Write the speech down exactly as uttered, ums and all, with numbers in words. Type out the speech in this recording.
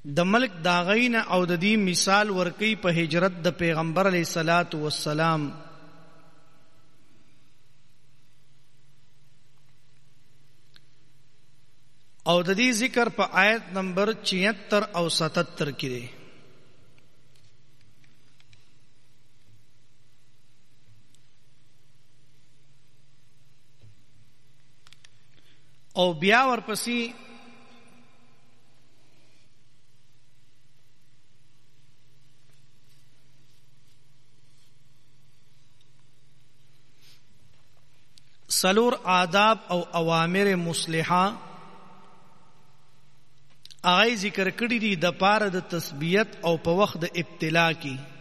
د ملک داغین او د دې مثال ورکی په هجرت د پیغمبر علیه الصلاۃ والسلام. او د دې ذکر په آیت نمبر چھہتر او ستتر کې دی. او بیا ورپسې سلور آداب او اوامر مصلحه هغه ذکر کړی دي د پاره د تثبیت او په وخت د ابتلا کې.